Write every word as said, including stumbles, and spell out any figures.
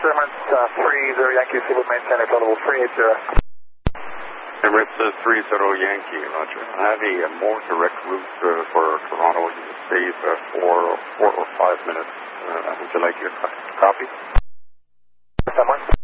Emirates uh, three zero Yankee, Civil maintain a total three eight zero. Emirates uh, three zero Yankee, roger. I have a, a more direct route uh, for Toronto. You can save uh, four, four or five minutes. Uh, would you like your copy? Someone?